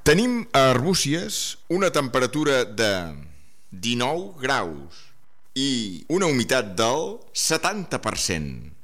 Tenim a Arbúcies una temperatura de 19 graus i una humitat del 70%.